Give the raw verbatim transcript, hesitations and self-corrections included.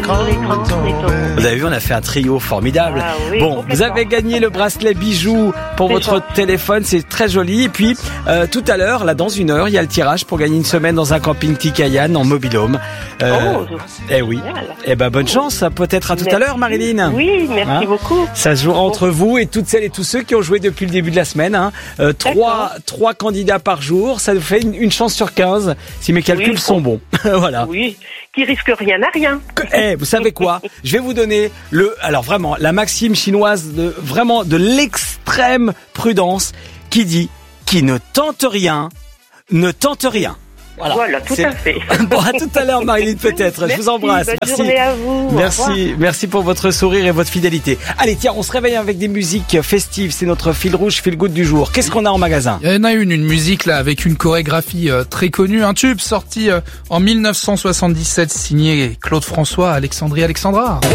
On est content, on est content. Vous avez vu, on a fait un trio formidable. Ah oui, bon, vous avez gagné le bracelet bijoux pour C'est votre ça. téléphone, c'est très joli. Et puis, euh, tout à l'heure, là, dans une heure, il y a le tirage pour gagner une semaine dans un camping Tikayan en mobil-home. Euh, Oh, eh oui. génial. Eh ben, bonne chance. Peut-être à tout à l'heure, Marilyn. Oui, merci Hein beaucoup. Ça se jouera entre vous et toutes celles et tous ceux qui ont joué depuis le début de la semaine. Hein. Euh, trois, trois candidats par jour, ça nous fait une, une chance sur quinze, si mes calculs Oui, sont bons. Voilà. Oui, qui risque rien n'a rien. Que- Eh, vous savez quoi? Je vais vous donner le, alors vraiment, la maxime chinoise de vraiment de l'extrême prudence qui dit qui ne tente rien, ne tente rien. Voilà, Voilà, tout C'est- à fait. Bon, à tout à l'heure, Marilyn, peut-être. Je vous Merci, embrasse. bonne Merci. journée à vous. Au revoir. Merci, merci pour votre sourire et votre fidélité. Allez, tiens, on se réveille avec des musiques festives. C'est notre fil rouge, fil good du jour. Qu'est-ce qu'on a en magasin? Il y en a une, une musique là avec une chorégraphie euh, très connue, un tube sorti euh, en mille neuf cent soixante-dix-sept signé Claude François, Alexandrie Alexandra.